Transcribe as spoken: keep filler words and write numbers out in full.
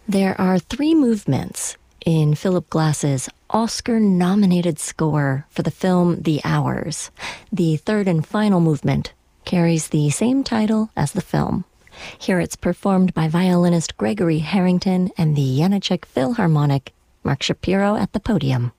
There are three movements in Philip Glass's Oscar-nominated score for the film The Hours. The third and final movement carries the same title as the film. Here it's performed by violinist Gregory Harrington and the Janacek Philharmonic. Mark Shapiro at the podium.